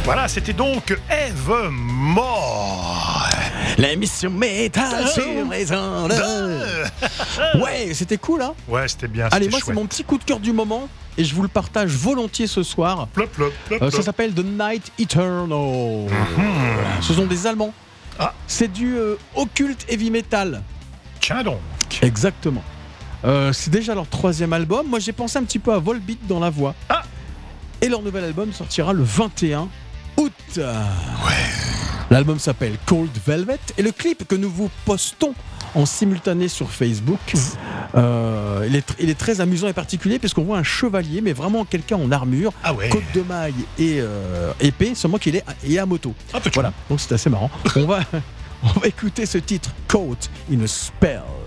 Voilà, c'était donc Evermore. L'émission métal sur les ondes. Ouais, c'était cool, hein. Ouais, c'était bien. Allez, c'était moi, chouette. c'est mon petit coup de cœur du moment et je vous le partage volontiers ce soir. Plop, plop, plop, plop. Ça s'appelle The Night Eternal. Voilà. Ce sont des Allemands. Ah. C'est du occulte heavy metal. Tiens donc. Exactement. C'est déjà leur 3e album. Moi, j'ai pensé un petit peu à Volbeat dans la voix. Ah. Et leur nouvel album sortira le 21 août. Ouais. L'album s'appelle Cold Velvet et le clip que nous vous postons en simultané sur Facebook, il est très amusant et particulier puisqu'on voit un chevalier, mais vraiment quelqu'un en armure, Ah ouais. côte de maille et épée, seulement qu'il est à moto. Ah, peut-être. Voilà, donc c'est assez marrant. On va écouter ce titre, Caught in a Spell.